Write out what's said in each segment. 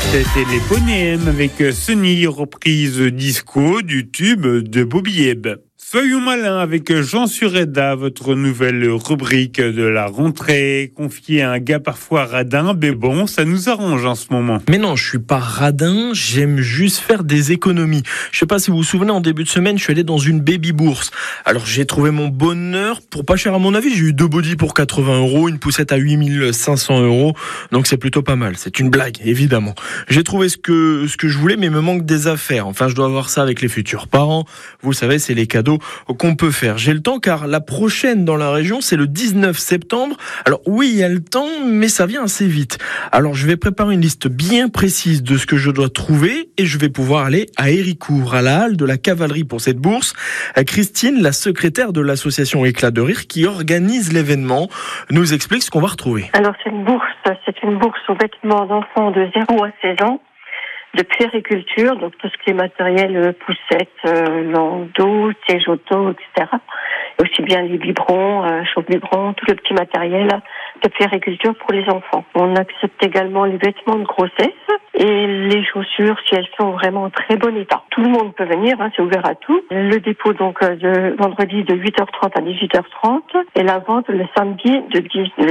C'était les Bonnet M avec Sunny, reprise disco du tube de Bobby Hebb. Soyons malins avec Jean Sureda, votre nouvelle rubrique de la rentrée, confiée à un gars parfois radin, mais bon, ça nous arrange en ce moment. Mais non, je suis pas radin, j'aime juste faire des économies. Je sais pas si vous vous souvenez, en début de semaine, je suis allé dans une baby bourse. Alors j'ai trouvé mon bonheur pour pas cher à mon avis. J'ai eu 2 bodys pour 80 €, une poussette à 8500 €, donc c'est plutôt pas mal. C'est une blague, évidemment. J'ai trouvé ce que je voulais, mais il me manque des affaires. Enfin, je dois voir ça avec les futurs parents. Vous le savez, c'est les cadeaux qu'on peut faire. J'ai le temps car la prochaine dans la région, c'est le 19 septembre. Alors oui, il y a le temps, mais ça vient assez vite. Alors je vais préparer une liste bien précise de ce que je dois trouver et je vais pouvoir aller à Héricourt, à la halle de la cavalerie pour cette bourse. Christine, la secrétaire de l'association Éclat de Rire qui organise l'événement, nous explique ce qu'on va retrouver. Alors c'est une bourse aux vêtements d'enfants de 0 à 16 ans. De puériculture, donc tout ce qui est matériel, poussettes, landau, siège auto, etc. Et aussi bien les biberons, chauffe-biberons, tout le petit matériel de puériculture pour les enfants. On accepte également les vêtements de grossesse et les chaussures si elles sont vraiment en très bon état. Tout le monde peut venir, c'est ouvert à tout. Le dépôt donc de vendredi de 8h30 à 18h30 et la vente le samedi le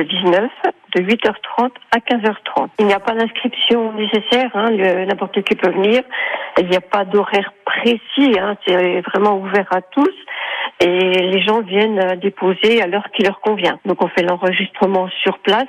19 de 8h30 à 15h30. Il n'y a pas d'inscription nécessaire, n'importe qui peut venir. Il n'y a pas d'horaire précis, c'est vraiment ouvert à tous. Et les gens viennent déposer à l'heure qui leur convient. Donc on fait l'enregistrement sur place.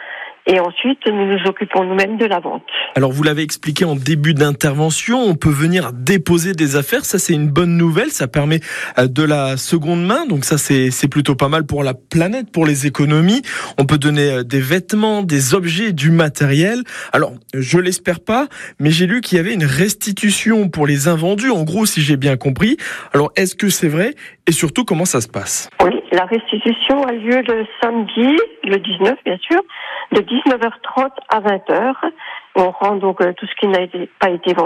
Et ensuite, nous nous occupons nous-mêmes de la vente. Alors, vous l'avez expliqué en début d'intervention, on peut venir déposer des affaires. Ça, c'est une bonne nouvelle. Ça permet de la seconde main. Donc ça, c'est plutôt pas mal pour la planète, pour les économies. On peut donner des vêtements, des objets, du matériel. Alors, je l'espère pas, mais j'ai lu qu'il y avait une restitution pour les invendus. En gros, si j'ai bien compris. Alors, est-ce que c'est vrai? Et surtout, comment ça se passe? Oui, la restitution a lieu le samedi, le 19, bien sûr, de 19h30 à 20h. On rend donc tout ce qui n'a pas été vendu.